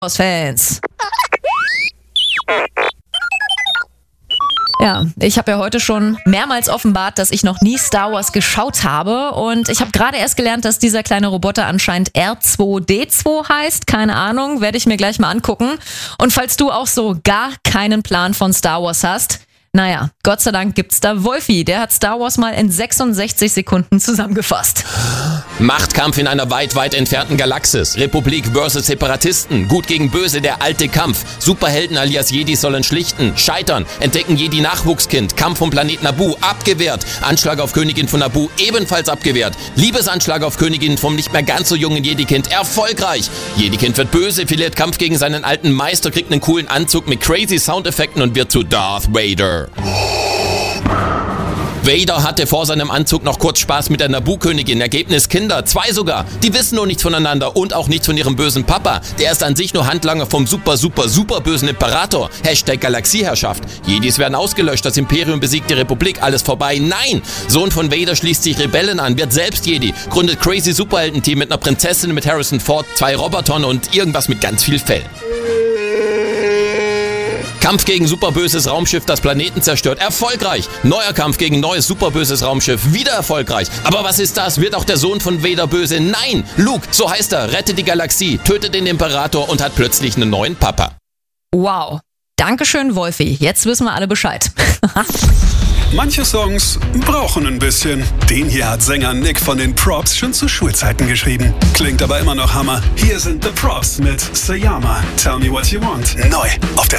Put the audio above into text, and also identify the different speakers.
Speaker 1: Fans. Ja, ich habe ja heute schon mehrmals offenbart, dass ich noch nie Star Wars geschaut habe und ich habe gerade erst gelernt, dass dieser kleine Roboter anscheinend R2-D2 heißt. Keine Ahnung, werde ich mir gleich mal angucken. Und falls du auch so gar keinen Plan von Star Wars hast, naja, Gott sei Dank gibt's da Wolfi, der hat Star Wars mal in 66 Sekunden zusammengefasst.
Speaker 2: Machtkampf in einer weit, weit entfernten Galaxis. Republik versus Separatisten. Gut gegen Böse, der alte Kampf. Superhelden alias Jedi sollen schlichten. Scheitern. Entdecken Jedi-Nachwuchskind. Kampf um Planet Naboo. Abgewehrt. Anschlag auf Königin von Naboo. Ebenfalls abgewehrt. Liebesanschlag auf Königin vom nicht mehr ganz so jungen Jedi-Kind. Erfolgreich. Jedi-Kind wird böse, verliert Kampf gegen seinen alten Meister, kriegt einen coolen Anzug mit crazy Soundeffekten und wird zu Darth Vader. Vader hatte vor seinem Anzug noch kurz Spaß mit der Naboo-Königin. Ergebnis Kinder, 2 sogar. Die wissen nur nichts voneinander und auch nichts von ihrem bösen Papa. Der ist an sich nur Handlanger vom super bösen Imperator. #Galaxieherrschaft. Jedis werden ausgelöscht, das Imperium besiegt die Republik, alles vorbei. Nein! Sohn von Vader schließt sich Rebellen an, wird selbst Jedi, gründet crazy Superhelden-Team mit einer Prinzessin, mit Harrison Ford, 2 Robotern und irgendwas mit ganz viel Fell. Kampf gegen superböses Raumschiff, das Planeten zerstört. Erfolgreich. Neuer Kampf gegen neues superböses Raumschiff. Wieder erfolgreich. Aber was ist das? Wird auch der Sohn von Vader böse? Nein! Luke, so heißt er, rettet die Galaxie, tötet den Imperator und hat plötzlich einen neuen Papa.
Speaker 1: Wow. Dankeschön, Wolfi. Jetzt wissen wir alle Bescheid.
Speaker 3: Manche Songs brauchen ein bisschen. Den hier hat Sänger Nick von den Props schon zu Schulzeiten geschrieben. Klingt aber immer noch Hammer. Hier sind The Props mit Sayama. Tell Me What You Want. Neu auf der